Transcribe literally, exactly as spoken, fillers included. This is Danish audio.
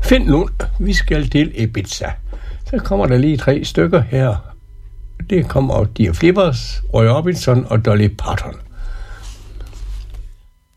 Find nu, vi skal til Ibiza. Så kommer der lige tre stykker her. Det kommer Dear Flippers, Roy Orbison og Dolly Parton.